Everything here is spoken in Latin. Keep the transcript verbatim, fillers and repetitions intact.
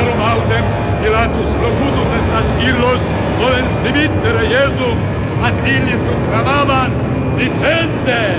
Verum autem Pilatus locutus estat illos volens dimittere Iesum, ad illi succlamavant, dicente: